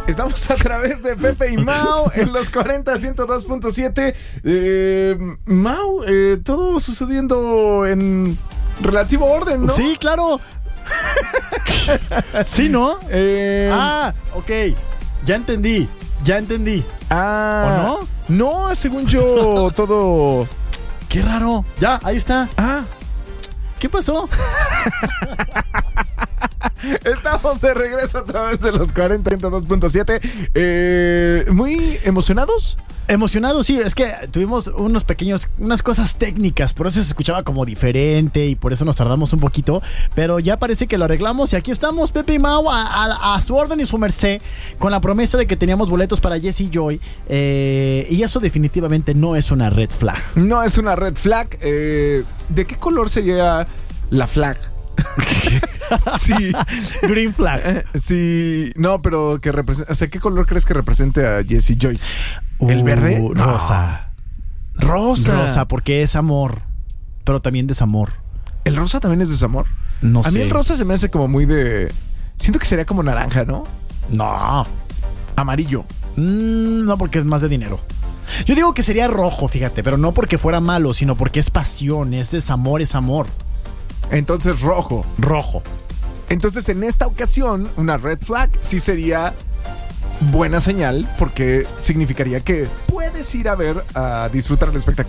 Estamos a través de Pepe y Mau en los 40 102.7. Mau, todo sucediendo en relativo orden, ¿no? Sí, claro. Sí, ¿no? Ok. Ya entendí. ¿O no? No, según yo, todo... Qué raro. Ya, ahí está. ¿Qué pasó? Estamos de regreso a través de los 40 102.7. ¿Muy emocionados? Emocionado, sí, es que tuvimos unas cosas técnicas, por eso se escuchaba como diferente y por eso nos tardamos un poquito, pero ya parece que lo arreglamos y aquí estamos, Pepe y Mau, a su orden y su merced, con la promesa de que teníamos boletos para Jesse Joy, y eso definitivamente no es una red flag. No es una red flag. ¿De qué color sería la flag? Sí. Green flag. Sí, no, pero que representa, o sea, ¿qué color crees que represente a Jesse Joy? ¿El verde? Rosa. Rosa, porque es amor, pero también desamor. ¿El rosa también es desamor? No sé. A mí el rosa se me hace como muy de... Siento que sería como naranja, ¿no? No. Amarillo. No, porque es más de dinero. Yo digo que sería rojo, fíjate, pero no porque fuera malo, sino porque es pasión, es desamor, es amor. Entonces rojo. Entonces en esta ocasión una red flag sí sería buena señal, porque significaría que puedes ir a disfrutar el espectáculo